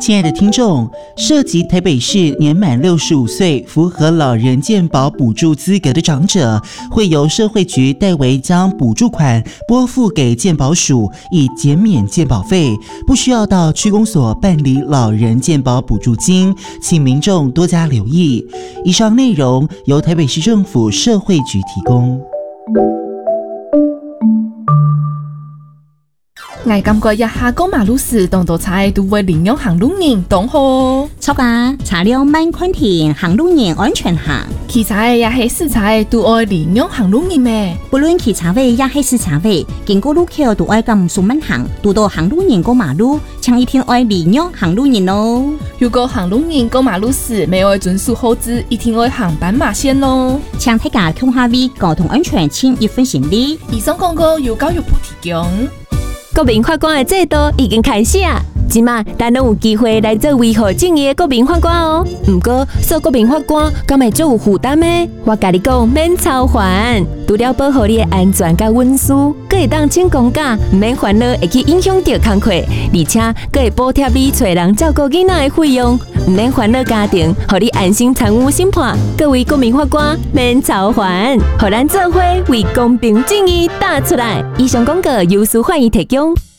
亲爱的听众，涉及台北市年满65岁、符合老人健保补助资格的长者，会由社会局代为将补助款拨付给健保署，以减免健保费，不需要到区公所办理老人健保补助金，请民众多加留意。以上内容由台北市政府社会局提供。 我感覺一下過馬路時，當到菜都會領養行路人當好。 錯噶，查了慢寬田行路人安全行。 騎菜也係試菜都愛領養行路人咩？ 不論騎車位也係試車位，經過路口都愛咁數慢行，遇到行路人過馬路，請一定愛領養行路人咯。 如果行路人過馬路時未愛遵守號誌，一定愛行斑馬線咯。 請大家共下為交通安全盡一份心力。 以上廣告由教育部提供。 國民法官的制度已經開始啊！現在咱攏有機會來做維護正義的國民法官哦。不過做國民法官，敢會做有負擔的？我甲你講，免操煩，除了保護你的安全甲隱私，閣會當請公假，唔免煩惱會去影響到工課，而且閣會補貼你找人照顧囡仔的費用，唔免煩惱家庭，讓你安心參與審判。各位國民法官，免操煩，讓咱做伙為公平正義打出來。以上廣告由司法院提供。